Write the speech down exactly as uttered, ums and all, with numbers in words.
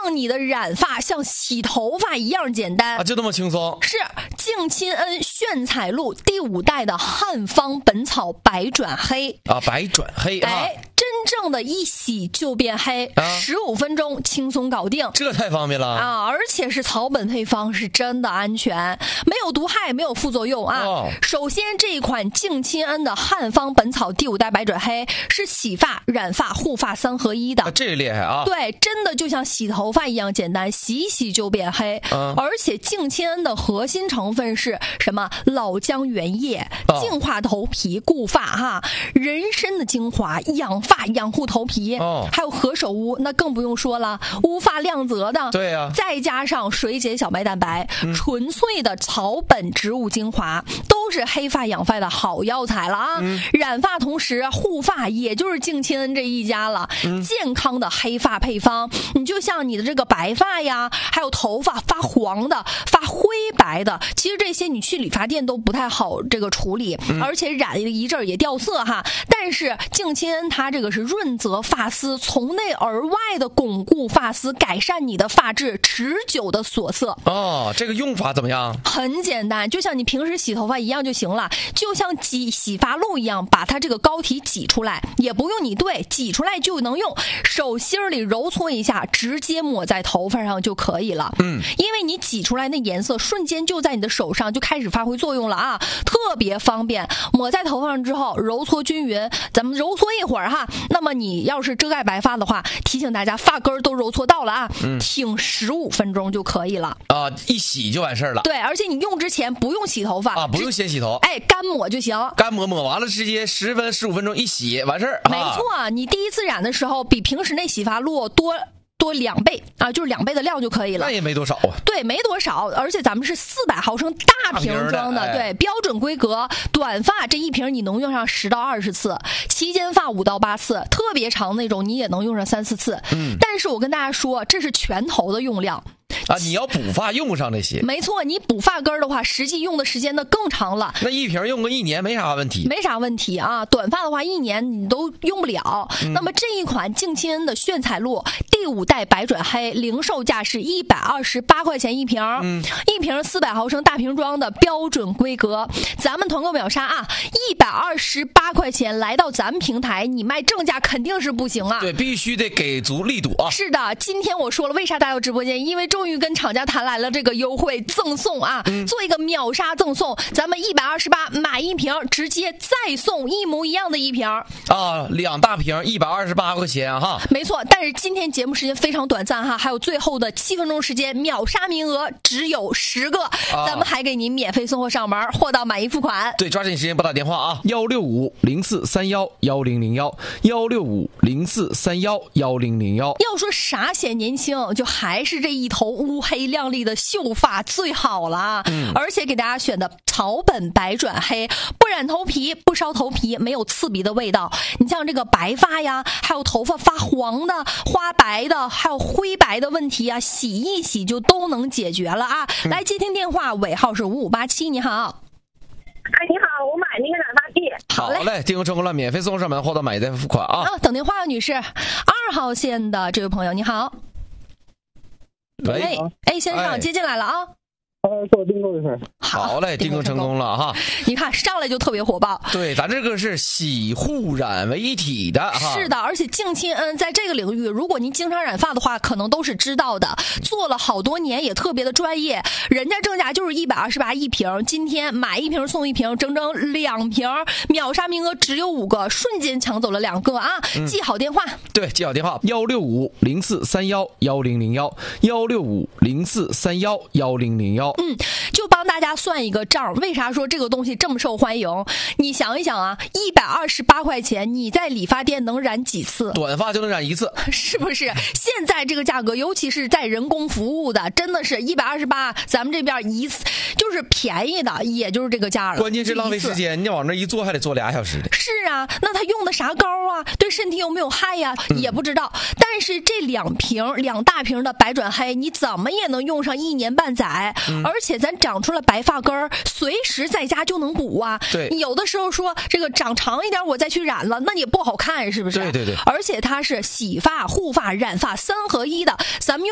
让你的染发像洗头发一样简单啊，就那么轻松。 是净亲恩炫彩露第五代的汉方本草百转黑啊，百转黑啊， 哎，真正的一洗就变黑，十五、啊、分钟轻松搞定， 这太方便了啊！而且是草本配方，是真的安全，没有毒害，没有副作用啊。哦、首先，这一款净亲恩的汉方本草第五代百转黑是洗发、染发、护发三合一的， 啊、这厉害啊！ 对，真的就像洗头发一样简单，洗一洗就变黑。嗯、而且净亲恩的核心成分是什么？老姜原液，净化头皮、固发哈，人参的精华，养发养护头皮。哦，还有何首乌，那更不用说了，乌发亮泽的。 对呀、啊， 再加上水解小麦蛋白，嗯、纯粹的草本植物精华，都是黑发养发的好药材了啊！嗯、染发同时护发，也就是净亲恩这一家了。嗯、健康的黑发配方，你就像你的这个白发呀，还有头发发黄的、发灰白的，其实这些你去理发店都不太好这个处理，嗯、而且染一阵也掉色哈。但是净亲恩它这个是润泽发丝，从内而外的巩固发丝，改善你的发质，持久的锁色。 哦，这个用法怎么样？ 很简单，就像你平时洗头发一样就行了，就像挤洗发露一样，把它这个膏体挤出来，也不用你兑，挤出来就能用。手心里揉搓一下，直接抹在头发上就可以了。嗯，因为你挤出来那颜色瞬间就在你的手上就开始发挥作用了啊，特别方便。抹在头发上之后，揉搓均匀，咱们揉搓一会儿哈。那么你要是遮盖白发的话，提醒大家发根都揉搓到了啊，嗯、挺十五分钟就可以了啊，一洗就完事儿了。 对，而且你用之前不用洗头发啊，不用先洗头， 哎，干抹就行， 干抹抹完了直接十分十五分钟一洗完事儿。 没错，啊、你第一次染的时候比平时那洗发露多。多两倍啊，就是两倍的量就可以了。 那也没多少啊。 对，没多少，而且咱们是四百毫升大瓶装的，的哎、对，标准规格。短发这一瓶你能用上十到二十次，齐肩发五到八次，特别长那种你也能用上三四次。嗯，但是我跟大家说，这是全头的用量。 啊，你要补发用不上那些。 没错，你补发根的话，实际用的时间呢更长了。 那一瓶用个一年没啥问题。 没啥问题啊，短发的话一年你都用不了。嗯、那么这一款净亲恩的炫彩露第五代百转黑，零售价是一百二十八块钱一瓶，嗯、一瓶四百毫升大瓶装的标准规格。咱们团购秒杀啊，一百二十八块钱来到咱们平台，你卖正价肯定是不行啊。 对，必须得给足力度啊。 是的，今天我说了，为啥大家到直播间？因为终于跟厂家谈来了这个优惠赠送啊，嗯、做一个秒杀赠送，咱们一百二十八买一瓶，直接再送一模一样的一瓶啊，两大瓶一百二十八块钱哈。 没错，但是今天节目时间非常短暂哈，还有最后的七分钟时间，秒杀名额只有十个，啊、咱们还给您免费送货上门，货到满意付款。 对，抓紧时间拨打电话啊，幺六五零四三幺幺零零幺，幺六五零四三幺幺零零幺。 要说啥显年轻，就还是这一头乌黑亮丽的秀发最好了，嗯、而且给大家选的草本百转黑，不染头皮，不烧头皮，没有刺鼻的味道。你像这个白发呀，还有头发发黄的、花白的，还有灰白的问题啊，洗一洗就都能解决了啊！嗯、来接听电话，尾号是五五八七，你好。 哎，你好，我买那个染发剂。 好嘞，好嘞，订购成功了，免费送上门，货到买再付款啊！ 啊，等电话，女士，二号线的这位朋友，你好。喂，哎，先生，接进来了啊。 呃，给我订购一份。 好嘞，订购成功了哈。 你看上来就特别火爆。 对，咱这个是洗护染为一体的哈。 是的，而且净亲恩在这个领域，如果您经常染发的话，可能都是知道的，做了好多年，也特别的专业。人家正价就是一百二十八一瓶，今天买一瓶送一瓶，整整两瓶，秒杀名额只有五个，瞬间抢走了两个啊！嗯、记好电话。 对，记好电话，幺六五零四三幺幺零零幺，幺六五零四三幺幺零零幺。 嗯，就帮大家算一个账，为啥说这个东西这么受欢迎？你想一想啊，一百二十八块钱，你在理发店能染几次？ 短发就能染一次， 是不是？现在这个价格，尤其是在人工服务的，真的是一百二十八，咱们这边一次就是便宜的，也就是这个价了。 关键是浪费时间，你往那一坐还得坐俩小时的。 是啊，那他用的啥膏啊？对身体有没有害呀？嗯、也不知道。但是这两瓶两大瓶的百转黑，你怎么也能用上一年半载。嗯、而且咱长出了白发根儿，随时在家就能补啊。 对， 有的时候说这个长长一点，我再去染了，那也不好看，是不是？ 对对对。 而且它是洗发、护发、染发三合一的，咱们用。